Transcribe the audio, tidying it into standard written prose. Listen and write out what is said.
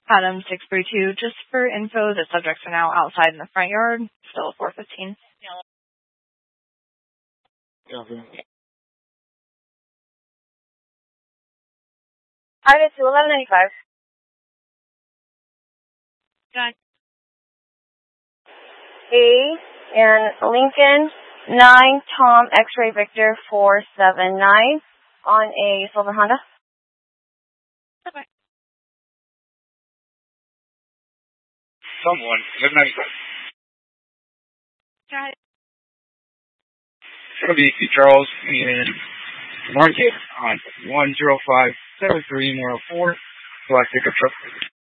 Adam 632, just for info, the subjects are now outside in the front yard, still 415. Okay. Item 1195. Got A and Lincoln 9 Tom X-Ray Victor 479 on a silver Honda. Okay. Someone, midnight. Got it. It's going to be Charles and Market on 10573 Memorial 4. Black pickup truck.